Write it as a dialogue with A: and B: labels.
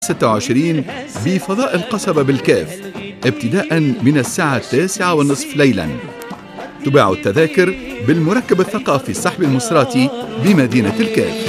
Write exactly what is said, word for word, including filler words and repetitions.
A: ستة وعشرين بفضاء القصبة بالكاف ابتداء من الساعة التاسعة والنصف ليلا. تباع التذاكر بالمركب الثقافي الصحبي المصراتي بمدينة الكاف.